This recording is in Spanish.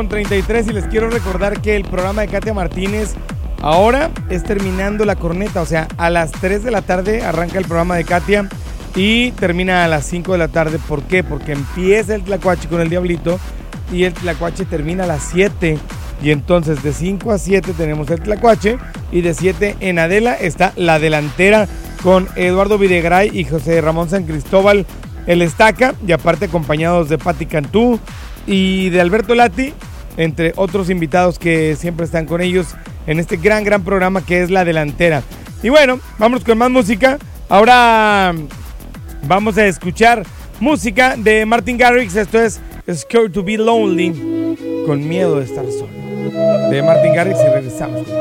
33 y les quiero recordar que el programa de Katia Martínez ahora es terminando la corneta, o sea, a las 3 de la tarde arranca el programa de Katia y termina a las 5 de la tarde. ¿Por qué? Porque empieza el Tlacuache con el Diablito y el Tlacuache termina a las 7. Y entonces de 5 a 7 tenemos el Tlacuache y de 7 en Adela está La Delantera con Eduardo Videgaray y José Ramón San Cristóbal, el Estaca, y aparte acompañados de Pati Cantú y de Alberto Lati, entre otros invitados que siempre están con ellos en este gran programa que es La Delantera. Y bueno, vamos con más música. Ahora vamos a escuchar música de Martin Garrix. Esto es Scared to be Lonely, con miedo de estar solo, de Martin Garrix, y regresamos.